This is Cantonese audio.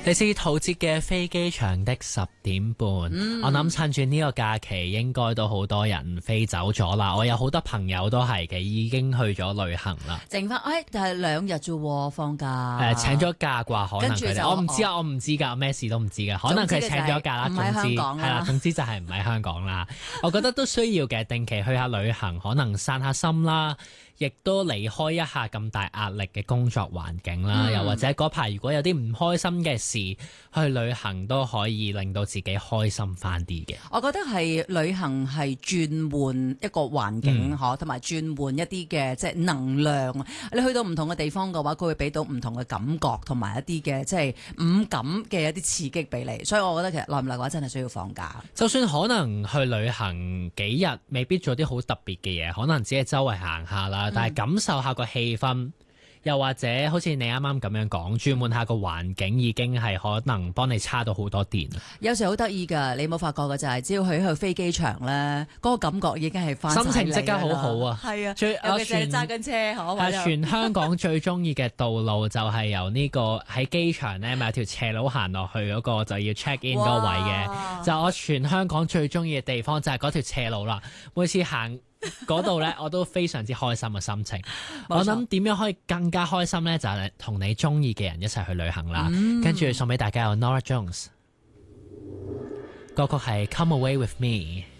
嚟自陶喆嘅飛機場的10點半，我諗趁住呢個假期應該都好多人飛走咗啦。我有好多朋友都係嘅，已經去咗旅行啦。 剩翻但係2日啫喎，放假。 請咗假啩，可能佢哋我唔知啊，我唔知㗎，咩事都唔知㗎。可能佢請咗假啦， 總之唔喺香港啦。 係啦，總之就係唔喺香港啦。我覺得都需要嘅，定期去下旅行，可能散下心啦。亦都離開一下咁大壓力嘅工作環境啦，又或者嗰排如果有啲唔開心嘅事，去旅行都可以令到自己開心翻啲嘅。 我覺得係旅行係轉換一個環境同埋轉換一啲嘅即係能量。你去到唔同嘅地方嘅話，佢會俾到唔同嘅感覺同埋一啲嘅即係五感嘅一啲刺激俾你。所以我覺得其實耐唔耐嘅話，真係需要放假。 就算可能去旅行幾日，未必做啲好特別嘅嘢，可能只係周圍行下啦。但係感受下個氣氛，又或者好似你啱啱咁樣講，轉換下個環境已經係可能幫你叉到好多電。 有時好得意㗎，你冇發覺嘅就係只要去飛機場咧，嗰個感覺已經係翻晒嚟啦， 心情即刻好好啊！ 係啊，尤其是揸緊車， 全香港最中意嘅道路就係由呢個喺機場咧，咪有條斜路行落去嗰個就要 check in 嗰位嘅，就我全香港最中意嘅地方就係嗰條斜路啦。每次行嗰度咧，我都非常之開心嘅心情。我諗點樣可以更加開心咧，就係同你中意嘅人一齊去旅行啦。跟住送俾大家有 Nora Jones，歌曲係 Come Away With Me。